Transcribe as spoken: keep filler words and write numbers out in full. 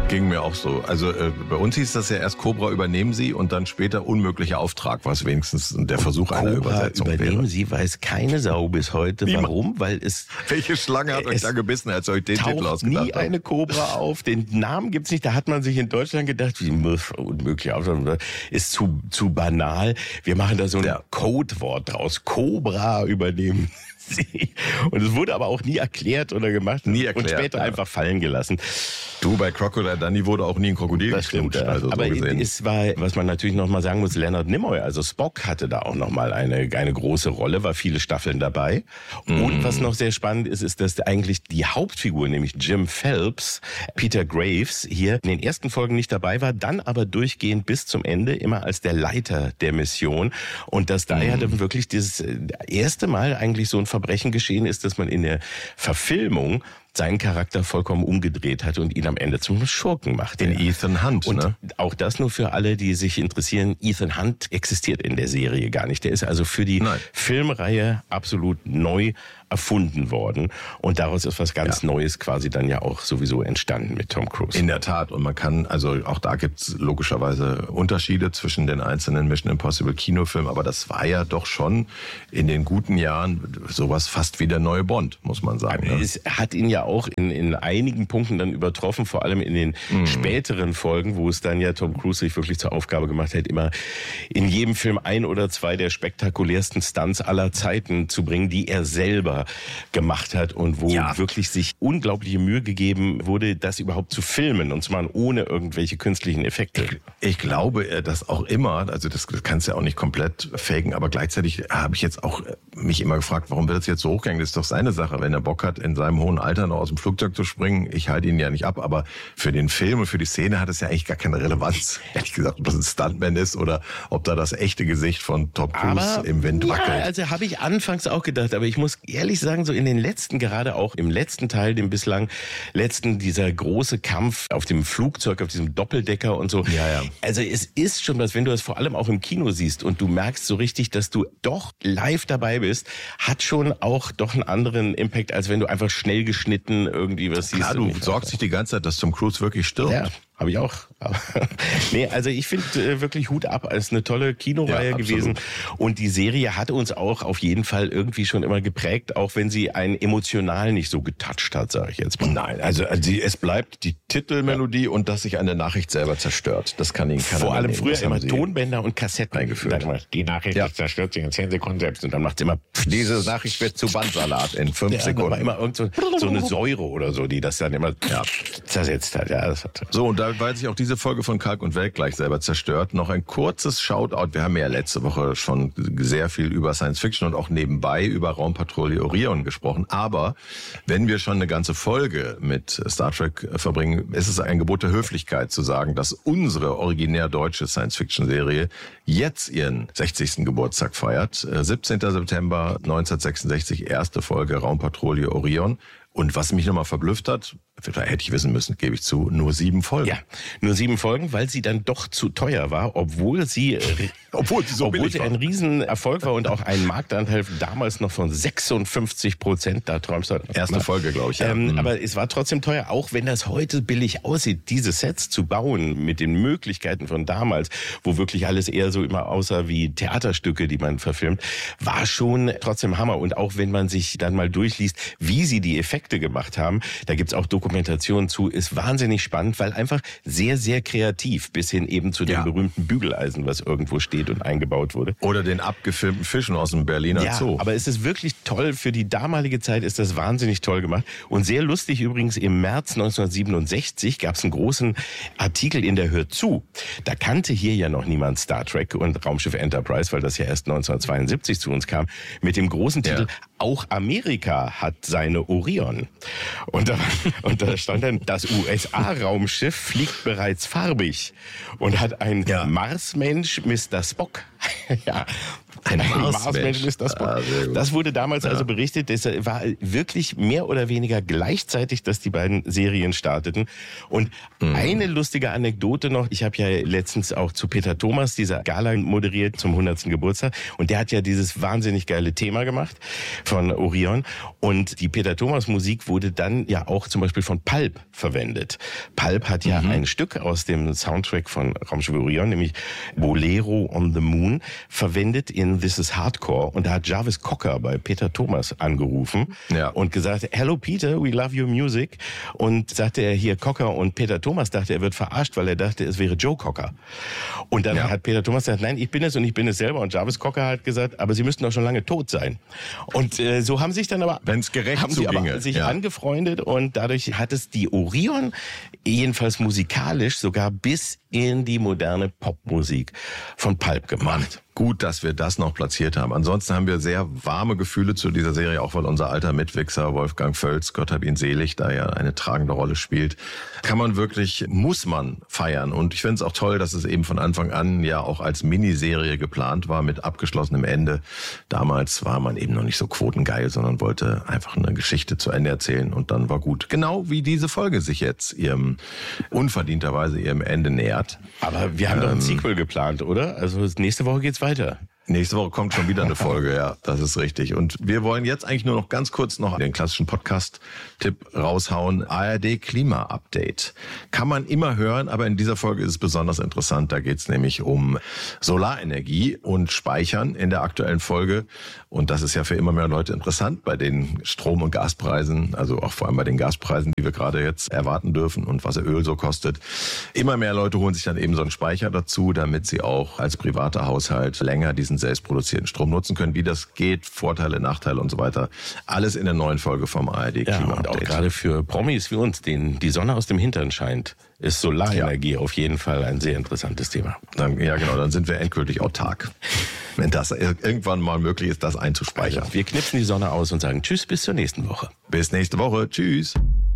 Ging mir auch so. Also äh, bei uns hieß das ja erst Cobra übernehmen Sie und dann später unmöglicher Auftrag, was wenigstens der Versuch einer Cobra Übersetzung übernehmen wäre. Sie, weiß keine Sau bis heute. Niemand. Warum? Weil es Welche Schlange hat euch da gebissen, als ihr euch den Titel taucht ausgedacht nie habt? eine Cobra auf. Den Namen gibt's nicht. Da hat man sich in Deutschland gedacht, wie unmöglich Auftrag, ist zu zu banal. Wir machen da so ein Ja. Codewort draus. Cobra übernehmen Sie. Und es wurde aber auch nie erklärt oder gemacht. Nie erklärt, und später ja. einfach fallen gelassen. Du, bei Crocodile Dundee wurde auch nie ein Krokodil Das stimmt. geknutscht, also aber so gesehen. es war, was man natürlich noch mal sagen muss, Leonard Nimoy, also Spock, hatte da auch noch mal eine eine große Rolle, war viele Staffeln dabei. Mm. Und was noch sehr spannend ist, ist, dass eigentlich die Hauptfigur, nämlich Jim Phelps, Peter Graves, hier in den ersten Folgen nicht dabei war, dann aber durchgehend bis zum Ende immer als der Leiter der Mission. Und dass da ja mm. dann wirklich dieses erste Mal eigentlich so ein Verbrechen geschehen ist, dass man in der Verfilmung seinen Charakter vollkommen umgedreht hat und ihn am Ende zum Schurken macht. Den Ethan Hunt, und ne? auch das nur für alle, die sich interessieren. Ethan Hunt existiert in der Serie gar nicht. Der ist also für die Nein. Filmreihe absolut neu erfunden worden. Und daraus ist was ganz Ja. Neues quasi dann ja auch sowieso entstanden mit Tom Cruise. In der Tat. Und man kann, also auch da gibt's logischerweise Unterschiede zwischen den einzelnen Mission Impossible Kinofilmen. Aber das war ja doch schon in den guten Jahren sowas fast wie der neue Bond, muss man sagen. Ne? Es hat ihn ja auch in, in einigen Punkten dann übertroffen, vor allem in den Mhm. späteren Folgen, wo es dann ja Tom Cruise sich wirklich zur Aufgabe gemacht hat, immer in jedem Film ein oder zwei der spektakulärsten Stunts aller Zeiten zu bringen, die er selber gemacht hat und wo Ja. wirklich sich unglaubliche Mühe gegeben wurde, das überhaupt zu filmen, und zwar ohne irgendwelche künstlichen Effekte. Ich glaube, dass auch immer, also das, das kannst du ja auch nicht komplett faken, aber gleichzeitig habe ich jetzt auch mich immer gefragt, warum wird das jetzt so hochgegangen? Das ist doch seine Sache, wenn er Bock hat, in seinem hohen Alter noch aus dem Flugzeug zu springen. Ich halte ihn ja nicht ab, aber für den Film und für die Szene hat es ja eigentlich gar keine Relevanz. Ehrlich gesagt, ob das ein Stuntman ist oder ob da das echte Gesicht von Tom Cruise Aber, im Wind ja, wackelt. also habe ich anfangs auch gedacht, aber ich muss ehrlich sagen, so in den letzten, gerade auch im letzten Teil, dem bislang letzten, dieser große Kampf auf dem Flugzeug, auf diesem Doppeldecker und so. Ja, ja. Also es ist schon was, wenn du das vor allem auch im Kino siehst und du merkst so richtig, dass du doch live dabei bist, hat schon auch doch einen anderen Impact, als wenn du einfach schnell geschnitten irgendwie was siehst. Klar, du sorgst dich die ganze Zeit, dass Tom Cruise wirklich stirbt. Ja, habe ich auch. Aber nee, also ich finde äh, wirklich Hut ab, es ist eine tolle Kinoreihe Ja, gewesen. Und die Serie hatte uns auch auf jeden Fall irgendwie schon immer geprägt, auch wenn sie einen emotional nicht so getoucht hat, sage ich jetzt mal. Nein, also die, es bleibt die Titelmelodie ja. und dass sich eine Nachricht selber zerstört. Das kann ihn keiner Vor allem nehmen. früher Das haben immer sie Tonbänder und Kassetten eingeführt. Dann immer, die Nachricht Ja. zerstört sich in zehn Sekunden selbst und dann macht es immer Diese Nachricht wird zu Bandsalat in fünf ja, Sekunden. war immer irgend so, so eine Säure oder so, die das dann immer ja, zersetzt hat. Ja, das hat So, und da, weil sich auch diese Folge von Kalk und Welk gleich selber zerstört, noch ein kurzes Shoutout. Wir haben ja letzte Woche schon sehr viel über Science Fiction und auch nebenbei über Raumpatrouille Orion gesprochen. Aber wenn wir schon eine ganze Folge mit Star Trek verbringen, ist es ein Gebot der Höflichkeit zu sagen, dass unsere originär deutsche Science Fiction Serie jetzt ihren sechzigsten Geburtstag feiert. siebzehnten September neunzehnhundertsechsundsechzig, erste Folge Raumpatrouille Orion. Und was mich nochmal verblüfft hat, hätte ich wissen müssen, gebe ich zu, nur sieben Folgen. Ja, nur sieben Folgen, weil sie dann doch zu teuer war, obwohl sie, obwohl sie, so obwohl sie ein Riesenerfolg war und auch einen Marktanteil damals noch von sechsundfünfzig Prozent, da träumst du. Erste Folge, glaube ich. Ja. Ähm, mhm. Aber es war trotzdem teuer, auch wenn das heute billig aussieht, diese Sets zu bauen mit den Möglichkeiten von damals, wo wirklich alles eher so immer aussah wie Theaterstücke, die man verfilmt, war schon trotzdem Hammer. Und auch wenn man sich dann mal durchliest, wie sie die Effekte gemacht haben, da gibt's auch Dokumentationen zu, ist wahnsinnig spannend, weil einfach sehr, sehr kreativ, bis hin eben zu dem ja. berühmten Bügeleisen, was irgendwo steht und eingebaut wurde. Oder den abgefilmten Fischen aus dem Berliner ja, Zoo. Aber es ist wirklich toll, für die damalige Zeit ist das wahnsinnig toll gemacht. Und sehr lustig übrigens, im März neunzehnhundertsiebenundsechzig gab's einen großen Artikel in der Hör zu. Da kannte hier ja noch niemand Star Trek und Raumschiff Enterprise, weil das ja erst neunzehnhundertzweiundsiebzig zu uns kam, mit dem großen Titel ja. Auch Amerika hat seine Orion. Und da, und da stand dann, das U S A-Raumschiff fliegt bereits farbig und hat ein ja. Marsmensch, Mister Spock. ja, Ein Marsmensch. Marsmensch ist Spock. Ah, das wurde damals ja. also berichtet. Es war wirklich mehr oder weniger gleichzeitig, dass die beiden Serien starteten. Und mhm. eine lustige Anekdote noch. Ich habe ja letztens auch zu Peter Thomas dieser Gala moderiert zum hundertsten Geburtstag. Und der hat ja dieses wahnsinnig geile Thema gemacht von Orion. Und die Peter Thomas Musik wurde dann ja auch zum Beispiel von Pulp verwendet. Pulp hat ja mhm. ein Stück aus dem Soundtrack von Raumschiff Orion, nämlich Bolero on the Moon, verwendet in This is Hardcore. Und da hat Jarvis Cocker bei Peter Thomas angerufen ja. und gesagt, hello Peter, we love your music. Und sagte er hier Cocker, und Peter Thomas dachte, er wird verarscht, weil er dachte, es wäre Joe Cocker. Und dann ja. hat Peter Thomas gesagt, nein, ich bin es und ich bin es selber. Und Jarvis Cocker hat gesagt, aber Sie müssten doch schon lange tot sein. Und äh, so haben sich dann aber, wenn's gerecht haben sie aber sich ja. angefreundet, und dadurch hat es die Orion jedenfalls musikalisch sogar bis in die moderne Popmusik von Pulp gemacht. Gut, dass wir das noch platziert haben. Ansonsten haben wir sehr warme Gefühle zu dieser Serie, auch weil unser alter Mitwichser Wolfgang Völz, Gott hab ihn selig, da ja eine tragende Rolle spielt. Kann man wirklich, muss man feiern. Und ich finde es auch toll, dass es eben von Anfang an ja auch als Miniserie geplant war mit abgeschlossenem Ende. Damals war man eben noch nicht so quotengeil, sondern wollte einfach eine Geschichte zu Ende erzählen, und dann war gut. Genau wie diese Folge sich jetzt ihrem unverdienterweise ihrem Ende nähert. Aber wir haben ähm, doch ein Sequel geplant, oder? Also nächste Woche geht's weiter. Nächste Woche kommt schon wieder eine Folge, ja, das ist richtig. Und wir wollen jetzt eigentlich nur noch ganz kurz noch den klassischen Podcast-Tipp raushauen. A R D Klima-Update. Kann man immer hören, aber in dieser Folge ist es besonders interessant. Da geht es nämlich um Solarenergie und Speichern in der aktuellen Folge. Und das ist ja für immer mehr Leute interessant bei den Strom- und Gaspreisen, also auch vor allem bei den Gaspreisen, die wir gerade jetzt erwarten dürfen und was Öl so kostet. Immer mehr Leute holen sich dann eben so einen Speicher dazu, damit sie auch als privater Haushalt länger diesen selbst produzierten Strom nutzen können. Wie das geht, Vorteile, Nachteile und so weiter. Alles in der neuen Folge vom A R D Klima Update. Ja, und auch gerade für Promis wie uns, denen die Sonne aus dem Hintern scheint, ist Solarenergie ja. auf jeden Fall ein sehr interessantes Thema. Dann, ja, genau, dann sind wir endgültig autark. Wenn das irgendwann mal möglich ist, das einzuspeichern. Also, wir knipsen die Sonne aus und sagen Tschüss, bis zur nächsten Woche. Bis nächste Woche. Tschüss.